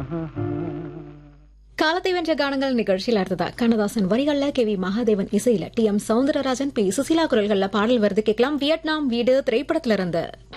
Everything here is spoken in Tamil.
காலத்தை வென்ற கானங்கள் நிகழ்ச்சியில் அடுத்ததா கண்ணதாசன் வரிகள்ல கே.வி. மகாதேவன் இசையில டி.எம். சௌந்தரராஜன் பி. சுசீலா குரல்கள்ல பாடல் வருது கேட்கலாம். வியட்நாம் வீடு திரைப்படத்திலிருந்து.